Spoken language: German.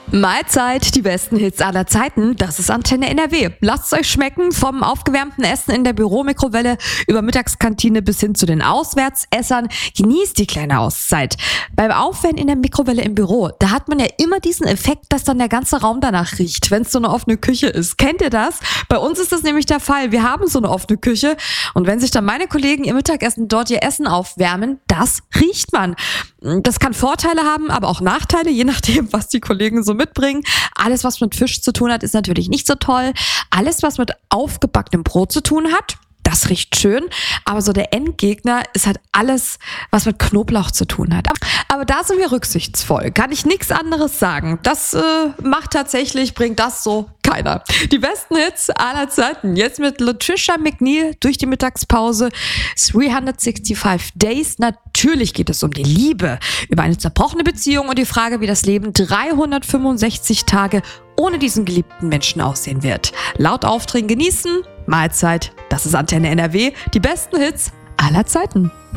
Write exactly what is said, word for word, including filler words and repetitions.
Mahlzeit, die besten Hits aller Zeiten, das ist Antenne N R W. Lasst es euch schmecken, vom aufgewärmten Essen in der Büromikrowelle über Mittagskantine bis hin zu den Auswärtsessern. Genießt die kleine Auszeit. Beim Aufwärmen in der Mikrowelle im Büro, da hat man ja immer diesen Effekt, dass dann der ganze Raum danach riecht, wenn es so eine offene Küche ist. Kennt ihr das? Bei uns ist das nämlich der Fall. Wir haben so eine offene Küche und wenn sich dann meine Kollegen im Mittagessen dort ihr Essen aufwärmen, das riecht man. Das kann Vorteile haben, aber auch Nachteile, je nachdem, was die Kollegen so mitbringen. Alles, was mit Fisch zu tun hat, ist natürlich nicht so toll. Alles, was mit aufgebackenem Brot zu tun hat, das riecht schön, aber so der Endgegner ist halt alles, was mit Knoblauch zu tun hat. Aber da sind wir rücksichtsvoll, kann ich nichts anderes sagen. Das äh, macht tatsächlich, bringt das so keiner. Die besten Hits aller Zeiten, jetzt mit Latricia McNeil durch die Mittagspause, dreihundertfünfundsechzig Days. Natürlich geht es um die Liebe, über eine zerbrochene Beziehung und die Frage, wie das Leben dreihundertfünfundsechzig Tage ohne diesen geliebten Menschen aussehen wird. Laut aufdrehen, genießen, Mahlzeit, das ist Antenne N R W, die besten Hits aller Zeiten.